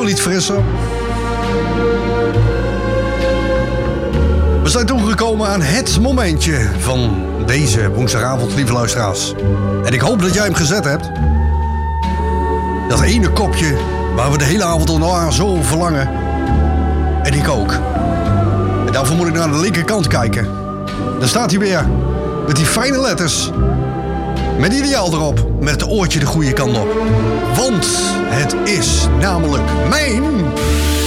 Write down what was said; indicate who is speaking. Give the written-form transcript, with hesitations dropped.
Speaker 1: niet frissen. We zijn toegekomen aan het momentje van deze woensdagavond, lieve luisteraars. En ik hoop dat jij hem gezet hebt. Dat ene kopje waar we de hele avond al naar zo verlangen. En ik ook. En daarvoor moet ik naar de linkerkant kijken. Daar staat hij weer. Met die fijne letters. Met ideaal erop. Met het oortje de goede kant op. Want het is namelijk mijn